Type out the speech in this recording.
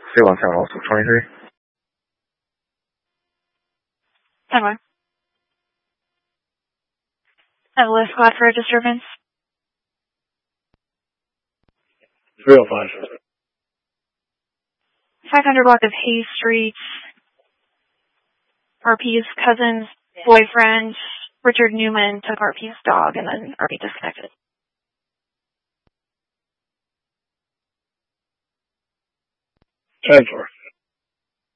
317, also 23. 10-1. Evelyn squad for a disturbance. 305. 500 block of Hayes Street. RP's cousin's boyfriend, Richard Newman, took RP's dog and then RP disconnected. Time for.